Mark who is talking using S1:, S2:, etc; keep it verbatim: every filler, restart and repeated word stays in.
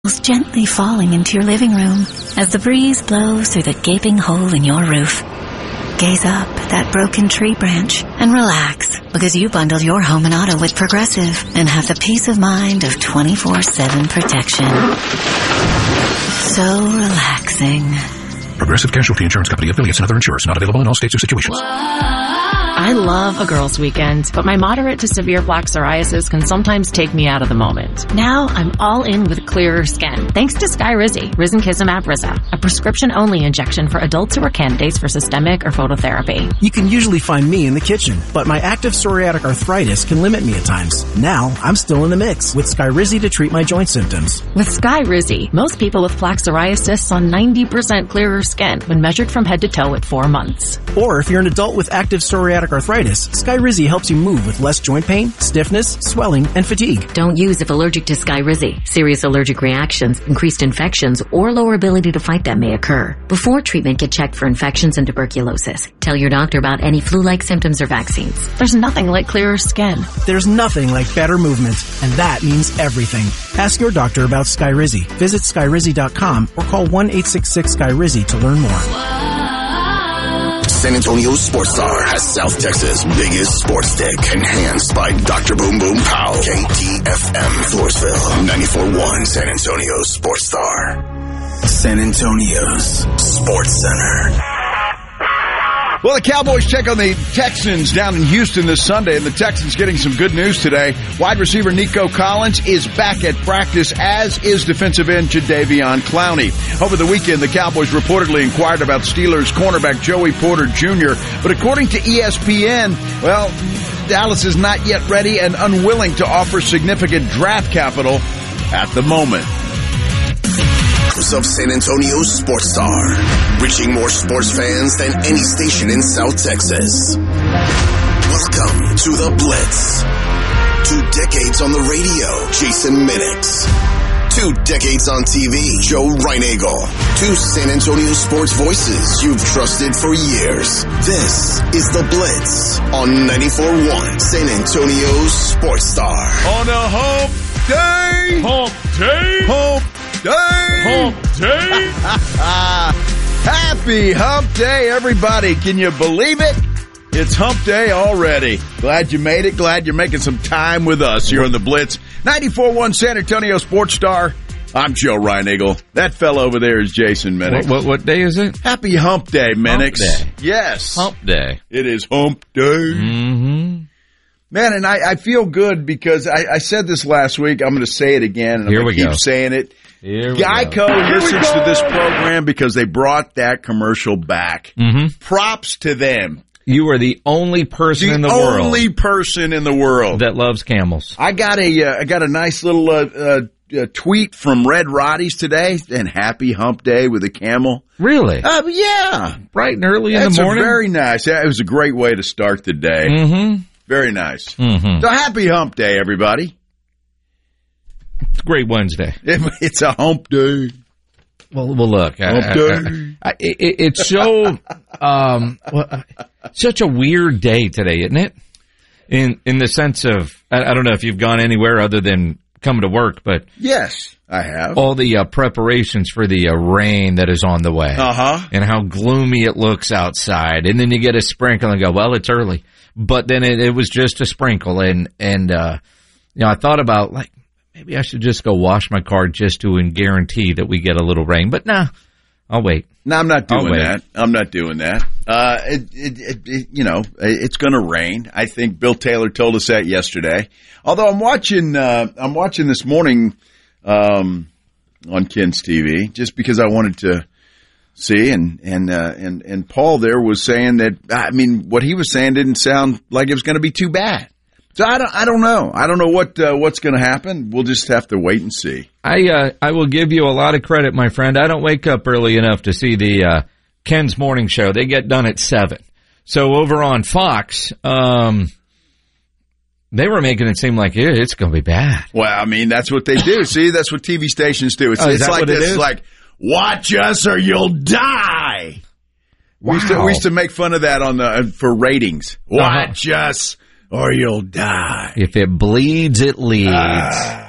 S1: gently falling into your living room as the breeze blows through the gaping hole in your roof. Gaze up at that broken tree branch and relax because you bundled your home and auto with Progressive and have the peace of mind of twenty-four seven protection. So relaxing.
S2: Progressive Casualty Insurance Company, affiliates, and other insurers. Not available in all states or situations.
S3: I love a girls' weekend, but my moderate to severe plaque psoriasis can sometimes take me out of the moment. Now I'm all in with clearer skin, thanks to Skyrizi, Risankizumab Riza, a prescription-only injection for adults who are candidates for systemic or phototherapy.
S4: You can usually find me in the kitchen, but my active psoriatic arthritis can limit me at times. Now I'm still in the mix with Skyrizi to treat my joint symptoms.
S3: With Skyrizi, most people with plaque psoriasis saw ninety percent clearer skin when measured from head to toe at four months.
S4: Or if you're an adult with active psoriatic arthritis, Skyrizi helps you move with less joint pain, stiffness, swelling, and fatigue.
S5: Don't use if allergic to Skyrizi. Serious allergic reactions, increased infections, or lower ability to fight them may occur. Before treatment, get checked for infections and tuberculosis. Tell your doctor about any flu-like symptoms or vaccines.
S3: There's nothing like clearer skin.
S4: There's nothing like better movement, and that means everything. Ask your doctor about Skyrizi. Visit Skyrizi dot com or call one eight six six Skyrizi to learn more.
S6: San Antonio Sports Star has South Texas' biggest sports stick, enhanced by Doctor Boom Boom Pow. K T F M, Floresville, ninety-four point one San Antonio Sports Star. San Antonio's Sports Center.
S7: Well, the Cowboys check on the Texans down in Houston this Sunday, and the Texans getting some good news today. Wide receiver Nico Collins is back at practice, as is defensive end Jadeveon Clowney. Over the weekend, the Cowboys reportedly inquired about Steelers cornerback Joey Porter Junior, but according to E S P N, well, Dallas is not yet ready and unwilling to offer significant draft capital at the moment.
S6: Of San Antonio Sports Star, reaching more sports fans than any station in South Texas. Welcome to the Blitz. Two decades on the radio, Jason Minix. Two decades on T V, Joe Reinagle. Two San Antonio sports voices you've trusted for years. This is the Blitz on ninety-four point one San Antonio Sports Star.
S7: On a hump day!
S8: Hump day!
S7: Hump day!
S8: Hump day!
S7: Happy hump day, everybody. Can you believe it? It's hump day already. Glad you made it. Glad you're making some time with us here on the Blitz. ninety-four point one San Antonio Sports Star. I'm Joe Reinagle. That fellow over there is Jason Minix.
S8: What, what, what day is it?
S7: Happy hump day, Minix.
S8: Hump day.
S7: Yes.
S8: Hump day.
S7: It is hump day.
S8: Mm-hmm.
S7: Man, and I, I feel good because I, I said this last week. I'm going to say it again, and
S8: Here
S7: I'm going
S8: we
S7: to keep
S8: go.
S7: saying it.
S8: Here we
S7: Geico
S8: go.
S7: listens to this program because they brought that commercial back.
S8: Mm-hmm.
S7: Props to them.
S8: You are the only person
S7: The
S8: in the world
S7: only person in the world
S8: that loves camels.
S7: I got a uh, I got a nice little uh, uh, uh, tweet from Red Roddy's today, and happy hump day with a camel.
S8: Really?
S7: Uh, yeah.
S8: Bright and early in
S7: That's
S8: the morning?
S7: A very nice. Yeah, it was a great way to start the day.
S8: Mm-hmm.
S7: Very nice.
S8: Mm-hmm.
S7: So happy hump day, everybody.
S8: It's a great Wednesday.
S7: It's a hump day.
S8: Well, well, look,
S7: hump
S8: I,
S7: day.
S8: I, I, it, it's so um, well, such a weird day today, isn't it? In in the sense of, I, I don't know if you've gone anywhere other than coming to work, but
S7: yes, I have.
S8: All the uh, preparations for the uh, rain that is on the way,
S7: uh huh,
S8: and how gloomy it looks outside, and then you get a sprinkle and go, well, it's early, but then it, it was just a sprinkle, and and uh, you know, I thought about like. Maybe I should just go wash my car just to guarantee that we get a little rain. But nah, I'll wait.
S7: No, I'm not doing that. I'm not doing that. Uh, it, it, it, it, you know, it's going to rain. I think Bill Taylor told us that yesterday. Although I'm watching, uh, I'm watching this morning um, on Ken's T V just because I wanted to see. And and uh, and and Paul there was saying that. I mean, what he was saying didn't sound like it was going to be too bad. So I don't, I don't know. I don't know what uh, what's going to happen. We'll just have to wait and see.
S8: I uh, I will give you a lot of credit, my friend. I don't wake up early enough to see the uh, Ken's Morning Show. They get done at seven. So over on Fox, um, they were making it seem like yeah, it's going to be bad.
S7: Well, I mean, that's what they do. See, that's what T V stations do. It's,
S8: oh,
S7: it's like
S8: what
S7: this.
S8: It
S7: It's like, watch us or you'll die. Wow. We used to, we used to make fun of that on the for ratings. Watch uh-huh. us. Or you'll die.
S8: If it bleeds, it leads.
S7: Ah.